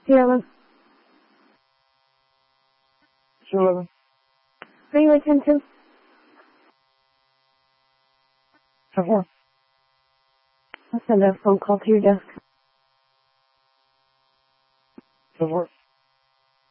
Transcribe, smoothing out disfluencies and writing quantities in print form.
Sierra 11. Sierra 11. Greenway 10-2. 10-4. I'll send a phone call to your desk. 10-4.